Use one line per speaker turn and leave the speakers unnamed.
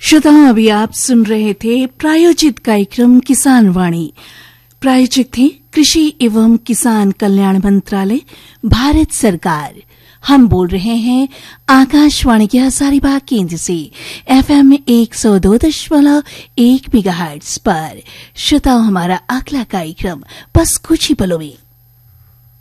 श्रोताओं, अभी आप सुन रहे थे प्रायोजित कार्यक्रम किसान वाणी। प्रायोजक थे कृषि एवं किसान कल्याण मंत्रालय, भारत सरकार। हम बोल रहे हैं आकाशवाणी के हजारीबाग केंद्र से FM 102.1 मेगाहर्ट्ज पर। श्रोताओं, हमारा अगला कार्यक्रम बस कुछ ही पलों में।